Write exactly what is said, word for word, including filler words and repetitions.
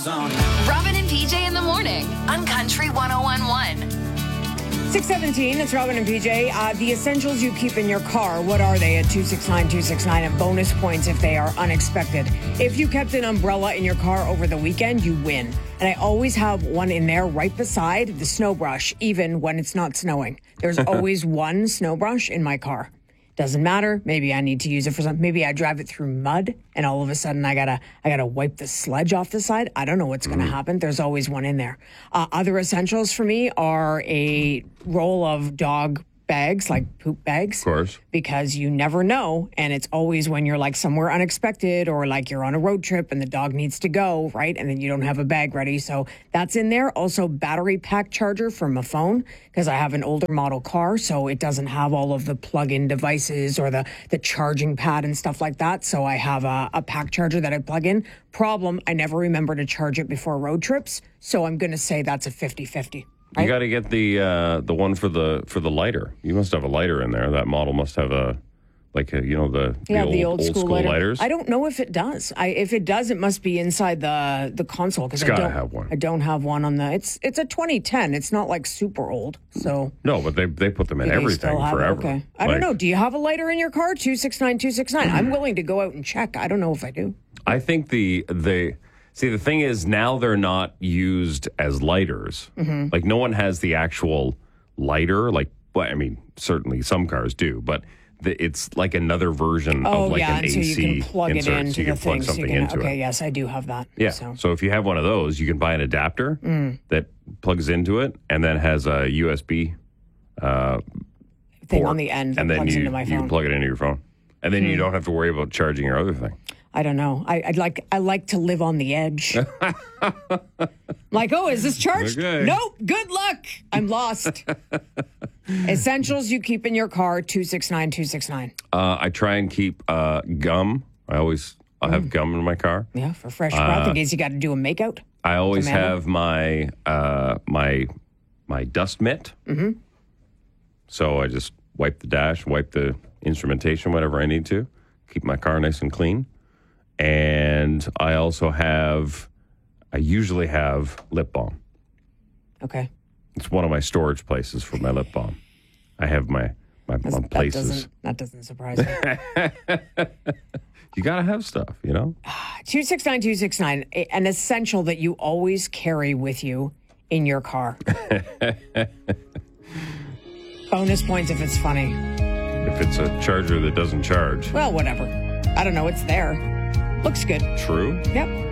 Robin and P J in the morning on Country one oh one point one. six seventeen, it's Robin and P J. Uh, the essentials you keep in your car, what are they at two six nine two six nine? And bonus points if they are unexpected. If you kept an umbrella in your car over the weekend, you win. And I always have one in there right beside the snow brush, even when it's not snowing. There's always one snow brush in my car. Doesn't matter. Maybe I need to use it for something. Maybe I drive it through mud and all of a sudden I gotta I gotta wipe the sledge off the side. I don't know what's gonna happen. There's always one in there. Uh, other essentials for me are a roll of dog bags, like poop bags. Of course. Because you never know. And it's always when you're like somewhere unexpected or like you're on a road trip and the dog needs to go, right? And then you don't have a bag ready. So that's in there. Also battery pack charger for my phone because I have an older model car. So it doesn't have all of the plug-in devices or the, the charging pad and stuff like that. So I have a, a pack charger that I plug in. Problem, I never remember to charge it before road trips. So I'm going to say that's a fifty-fifty. Right? You got to get the uh, the one for the for the lighter. You must have a lighter in there. That model must have a like a, you know the, the yeah old, the old, old school, school lighter. lighters. I don't know if it does. I if it does, it must be inside the the console because I gotta don't have one. I don't have one on the. It's it's a twenty ten. It's not like super old. So no, but they they put them in do they everything still have it? forever. Okay, I Like, don't know. Do you have a lighter in your car? Two six nine two six nine. I'm willing to go out and check. I don't know if I do. I think the the see the thing is now they're not used as lighters. Mm-hmm. Like no one has the actual lighter. Like well, I mean, certainly some cars do, but the, it's like another version Oh of like yeah, an and so A C you can plug insert, it into so you the can plug thing. So you something can, into okay, it. yes, I do have that. Yeah. So. So if you have one of those, you can buy an adapter Mm. that plugs into it and then has a U S B uh, thing port, on the end that and then plugs you, into my you phone. can plug it into your phone, and then you Hmm. don't have to worry about charging your other thing. I don't know. I, I'd like I like to live on the edge. Like, oh, is this charged? Okay. Nope. Good luck. I'm lost. Essentials you keep in your car, two six nine two six nine. Uh, I try and keep uh, gum. I always I have gum in my car. Yeah, for fresh breath in case you got to do a makeout. I always Tomato. have my uh, my my dust mitt. Mm-hmm. So I just wipe the dash, wipe the instrumentation, whatever I need to, keep my car nice and clean. And I also have, I usually have lip balm. Okay. It's one of my storage places for my lip balm. I have my my, That's- my that places. doesn't, that doesn't surprise me. You gotta have stuff, you know. two six nine two six nine, an essential that you always carry with you in your car. Bonus points if it's funny. If it's a charger that doesn't charge. Well, whatever. I don't know. It's there. Looks good. True. Yep.